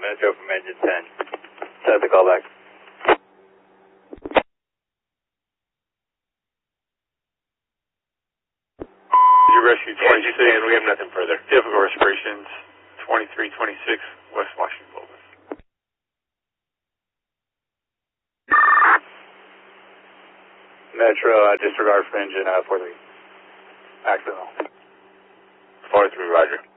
Metro from engine 10. Set the call back. You rescue 26, we have nothing further. Difficult respirations, 2326 West Washington Boulevard. Metro, disregard for engine 43. Accidental. 43, roger.